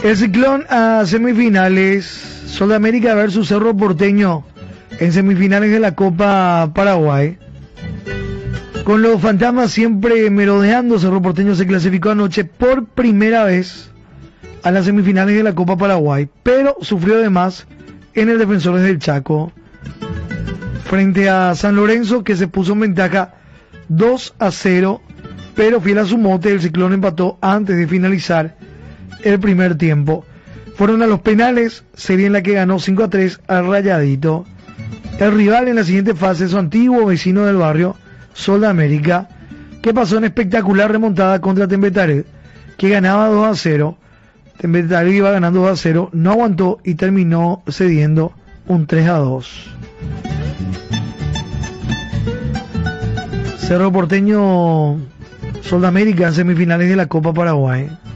El Ciclón a semifinales. Sol de América versus Cerro Porteño en semifinales de la Copa Paraguay. Con los fantasmas siempre merodeando, Cerro Porteño se clasificó anoche por primera vez a las semifinales de la Copa Paraguay, pero sufrió además en el Defensores del Chaco frente a San Lorenzo, que se puso en ventaja 2-0, pero fiel a su mote, el Ciclón empató antes de finalizar el primer tiempo. Fueron a los penales, serie en la que ganó 5-3 al Rayadito. El rival en la siguiente fase, su antiguo vecino del barrio, Sol de América, que pasó en espectacular remontada contra Tembetaré, que ganaba 2-0. Tembetaré iba ganando 2-0, no aguantó y terminó cediendo un 3-2. Cerro Porteño, Sol de América en semifinales de la Copa Paraguay.